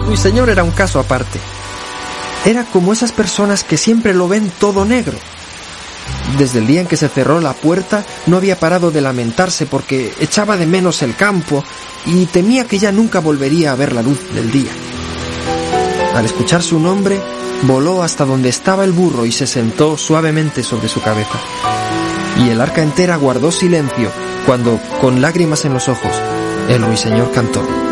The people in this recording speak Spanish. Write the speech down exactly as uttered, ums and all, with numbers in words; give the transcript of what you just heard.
ruiseñor era un caso aparte. Era como esas personas que siempre lo ven todo negro. Desde el día en que se cerró la puerta no había parado de lamentarse porque echaba de menos el campo y temía que ya nunca volvería a ver la luz del día. Al escuchar su nombre, voló hasta donde estaba el burro y se sentó suavemente sobre su cabeza. Y el arca entera guardó silencio cuando, con lágrimas en los ojos, el ruiseñor cantó.